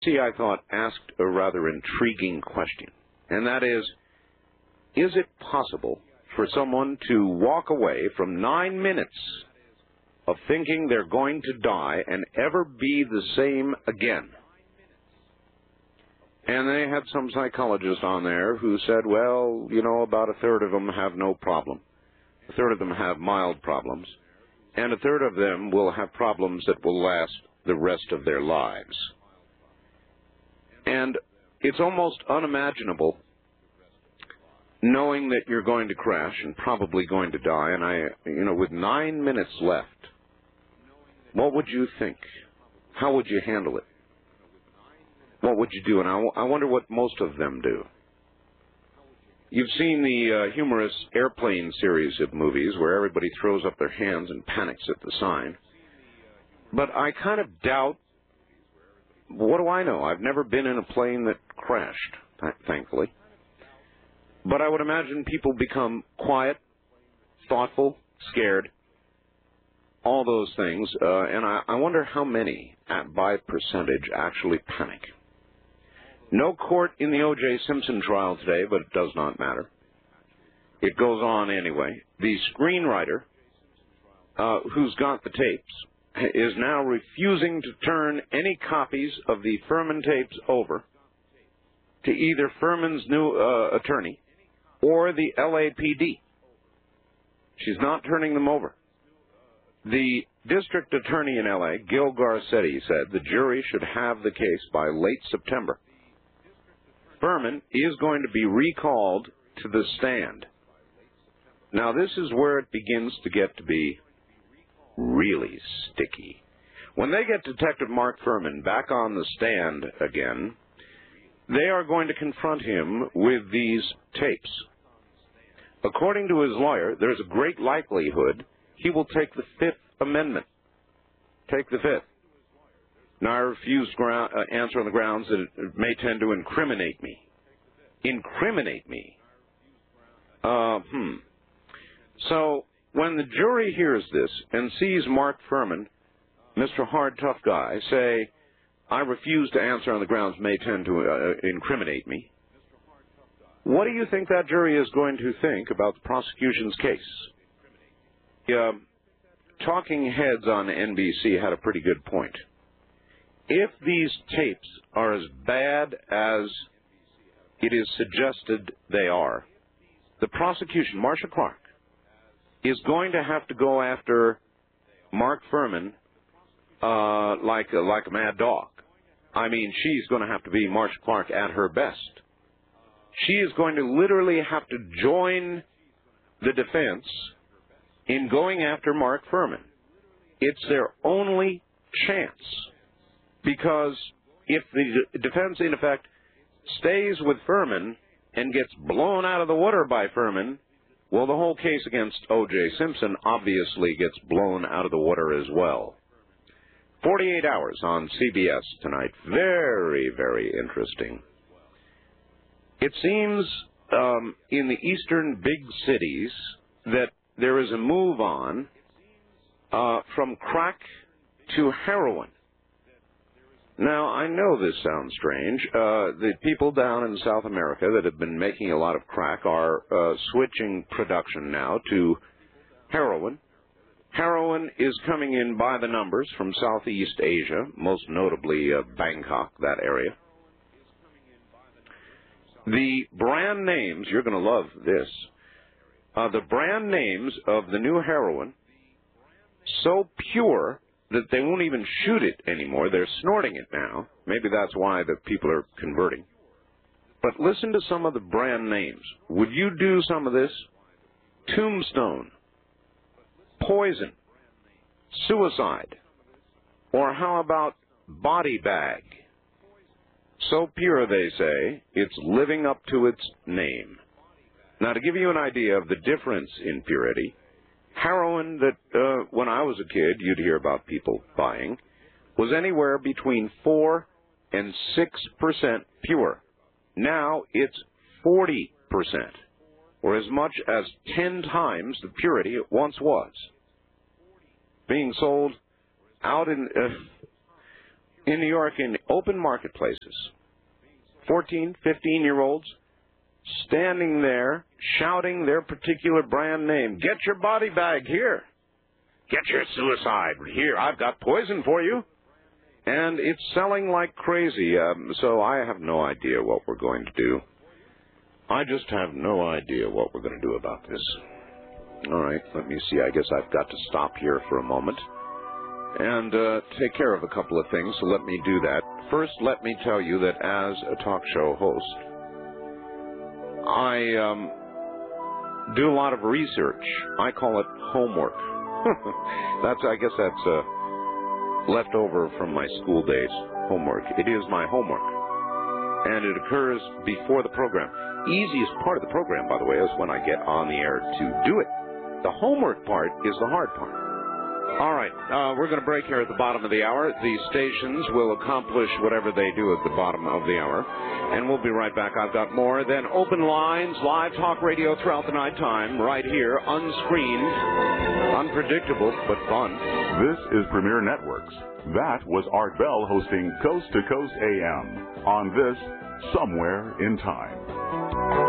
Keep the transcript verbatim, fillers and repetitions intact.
See, I thought, asked a rather intriguing question, and that is, is it possible for someone to walk away from nine minutes of thinking they're going to die and ever be the same again? And they had some psychologist on there who said, well, you know, about a third of them have no problem. A third of them have mild problems. And a third of them will have problems that will last the rest of their lives. And it's almost unimaginable knowing that you're going to crash and probably going to die. And I, you know, with nine minutes left, what would you think? How would you handle it? What would you do? And I, I wonder what most of them do. You've seen the uh, humorous Airplane series of movies where everybody throws up their hands and panics at the sign. But I kind of doubt, what do I know? I've never been in a plane that crashed, th thankfully. But I would imagine people become quiet, thoughtful, scared, all those things. Uh, and I, I wonder how many, at, by percentage, actually panic. No court in the O J Simpson trial today, but it does not matter. It goes on anyway. The screenwriter, uh, who's got the tapes, is now refusing to turn any copies of the Furman tapes over to either Furman's new uh, attorney or the L A P D. She's not turning them over. The district attorney in L A, Gil Garcetti, said the jury should have the case by late September. Furman is going to be recalled to the stand. Now, this is where it begins to get to be really sticky. When they get Detective Mark Furman back on the stand again, they are going to confront him with these tapes. According to his lawyer, there's a great likelihood he will take the Fifth Amendment. Take the Fifth. Now, I refuse to uh, answer on the grounds that it may tend to incriminate me. Incriminate me? Uh, hmm. So, when the jury hears this and sees Mark Furman, Mister Hard Tough Guy, say, I refuse to answer on the grounds may tend to uh, incriminate me, what do you think that jury is going to think about the prosecution's case? Uh, Talking Heads on N B C had a pretty good point. If these tapes are as bad as it is suggested they are, the prosecution, Marcia Clark, is going to have to go after Mark Furman uh, like, a, like a mad dog. I mean, she's going to have to be Marcia Clark at her best. She is going to literally have to join the defense in going after Mark Furman. It's their only chance. Because if the defense, in effect, stays with Furman and gets blown out of the water by Furman, well, the whole case against O J Simpson obviously gets blown out of the water as well. forty-eight hours on C B S tonight. Very, very interesting. It seems um, in the eastern big cities that there is a move on uh, from crack to heroin. Now, I know this sounds strange. Uh, the people down in South America that have been making a lot of crack are uh, switching production now to heroin. Heroin is coming in by the numbers from Southeast Asia, most notably uh, Bangkok, that area. The brand names, you're going to love this, uh, the brand names of the new heroin, so pure that they won't even shoot it anymore. They're snorting it now. Maybe that's why the people are converting. But listen to some of the brand names. Would you do some of this? Tombstone, Poison, Suicide, or how about Body Bag? So pure, they say, it's living up to its name. Now, to give you an idea of the difference in purity, heroin that, uh, when I was a kid, you'd hear about people buying, was anywhere between four and six percent pure. Now it's forty percent, or as much as ten times the purity it once was. Being sold out in, uh, in New York in open marketplaces. fourteen, fifteen-year-olds standing there shouting their particular brand name. Get your body bag here. Get your suicide here. I've got poison for you. And it's selling like crazy. Um, so I have no idea what we're going to do. I just have no idea what we're going to do about this. All right, let me see. I guess I've got to stop here for a moment and uh, take care of a couple of things, so let me do that. First, let me tell you that as a talk show host, I um, do a lot of research. I call it homework. that's, I guess that's uh, left over from my school days, homework. It is my homework, and it occurs before the program. Easiest part of the program, by the way, is when I get on the air to do it. The homework part is the hard part. All right, uh, we're going to break here at the bottom of the hour. The stations will accomplish whatever they do at the bottom of the hour, and we'll be right back. I've got more. Then open lines, live talk radio throughout the night time, right here, unscreened, unpredictable, but fun. This is Premier Networks. That was Art Bell hosting Coast to Coast A M on this Somewhere in Time.